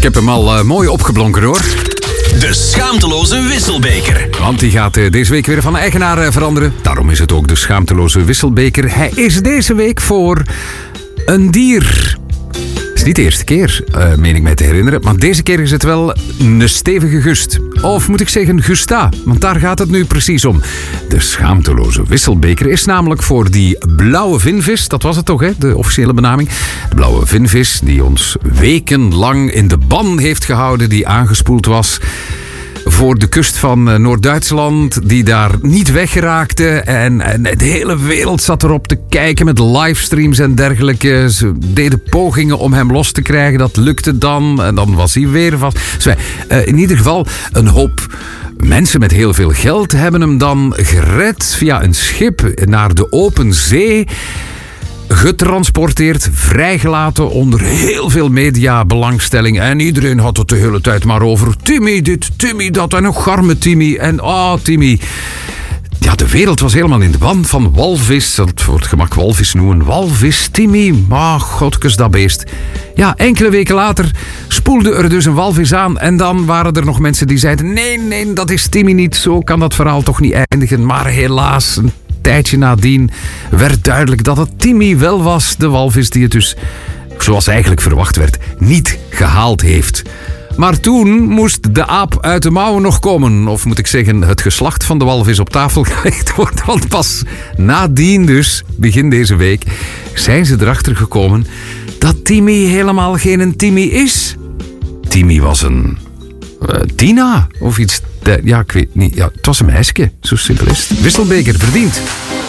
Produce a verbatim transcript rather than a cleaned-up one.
heb hem al uh, mooi opgeblonken, hoor. De schaamteloze wisselbeker. Want die gaat uh, deze week weer van eigenaar uh, veranderen. Daarom is het ook de schaamteloze wisselbeker. Hij is deze week voor een dier. Het is niet de eerste keer, uh, meen ik mij te herinneren. Maar deze keer is het wel een stevige gust. Of moet ik zeggen gusta, want daar gaat het nu precies om. De schaamteloze wisselbeker is namelijk voor die blauwe vinvis. Dat was het toch, hè? De officiële benaming. De blauwe vinvis die ons wekenlang in de ban heeft gehouden. Die aangespoeld was voor de kust van Noord-Duitsland, die daar niet weggeraakte. En, en de hele wereld zat erop te kijken met livestreams en dergelijke. Ze deden pogingen om hem los te krijgen. Dat lukte dan. En dan was hij weer vast. Dus wij, uh, in ieder geval een hoop mensen met heel veel geld hebben hem dan gered via een schip naar de open zee. Getransporteerd, vrijgelaten onder heel veel mediabelangstelling. En iedereen had het de hele tijd maar over Timmy dit, Timmy dat en nog arme Timmy. En oh, Timmy. Ja, de wereld was helemaal in de ban van walvis. Dat voor het gemak walvis noemen. Walvis, Timmy, maar godkes dat beest. Ja, enkele weken later spoelde er dus een walvis aan. En dan waren er nog mensen die zeiden: nee, nee, dat is Timmy niet. Zo kan dat verhaal toch niet eindigen. Maar helaas, een tijdje nadien werd duidelijk dat het Timmy wel was. De walvis die het dus, zoals eigenlijk verwacht werd, niet gehaald heeft. Maar toen moest de aap uit de mouwen nog komen. Of moet ik zeggen, het geslacht van de walvis op tafel gelegd worden. Want pas nadien dus, begin deze week, zijn ze erachter gekomen dat Timmy helemaal geen Timmy is. Timmy was een uh, Tina of iets. De, ja, ik weet niet. Ja, het was een meisje. Zo simpel is het. Wisselbeker, verdiend.